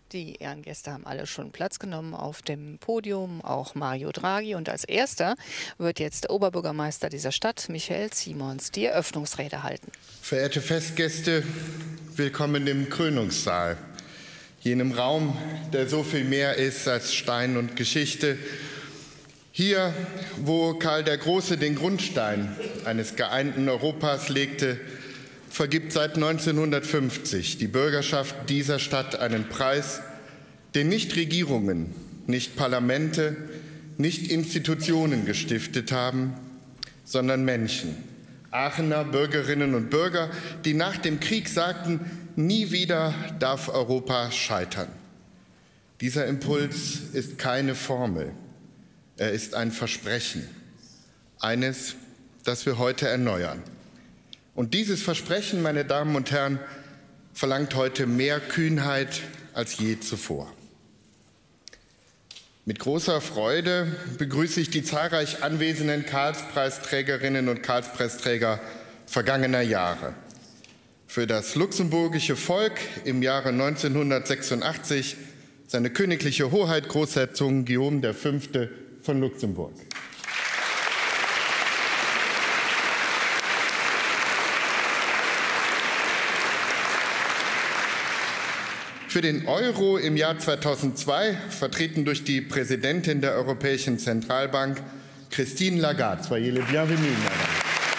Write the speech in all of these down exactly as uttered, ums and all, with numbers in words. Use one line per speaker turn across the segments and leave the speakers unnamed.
Die Ehrengäste haben alle schon Platz genommen auf dem Podium, auch Mario Draghi. Und als erster wird jetzt der Oberbürgermeister dieser Stadt, Michael Simons, die Eröffnungsrede halten.
Verehrte Festgäste, willkommen im Krönungssaal, jenem Raum, der so viel mehr ist als Stein und Geschichte. Hier, wo Karl der Große den Grundstein eines geeinten Europas legte, vergibt seit neunzehnhundertfünfzig die Bürgerschaft dieser Stadt einen Preis, den nicht Regierungen, nicht Parlamente, nicht Institutionen gestiftet haben, sondern Menschen, Aachener Bürgerinnen und Bürger, die nach dem Krieg sagten, nie wieder darf Europa scheitern. Dieser Impuls ist keine Formel, er ist ein Versprechen, eines, das wir heute erneuern. Und dieses Versprechen, meine Damen und Herren, verlangt heute mehr Kühnheit als je zuvor. Mit großer Freude begrüße ich die zahlreich anwesenden Karlspreisträgerinnen und Karlspreisträger vergangener Jahre. Für das luxemburgische Volk im Jahre neunzehnhundertsechsundachtzig seine königliche Hoheit Großherzog Guillaume der Fünfte von Luxemburg. Für den Euro im Jahr zweitausendzwei, vertreten durch die Präsidentin der Europäischen Zentralbank, Christine Lagarde. Soyez les bienvenus, madame.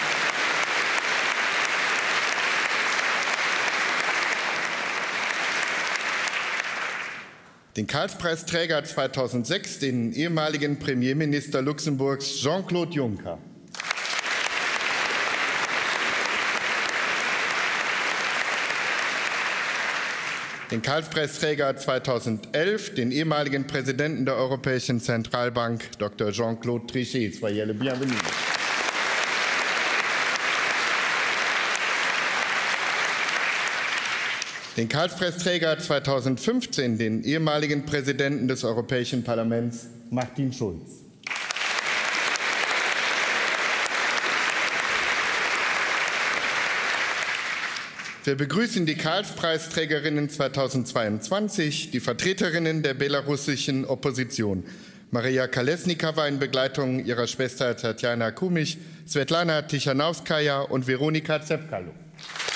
Den Karlspreisträger zweitausendsechs, den ehemaligen Premierminister Luxemburgs Jean-Claude Juncker. Den Karlspreisträger zweitausendelf, den ehemaligen Präsidenten der Europäischen Zentralbank, Doktor Jean-Claude Trichet. Soyez le bienvenu. Den Karlspreisträger zweitausendfünfzehn, den ehemaligen Präsidenten des Europäischen Parlaments, Martin Schulz. Wir begrüßen die Karlspreisträgerinnen zweitausendzweiundzwanzig, die Vertreterinnen der belarussischen Opposition, Maria Kolesnikova in Begleitung ihrer Schwester Tatjana Kumich, Svetlana Tichanowskaja und Veronika Zepkalo.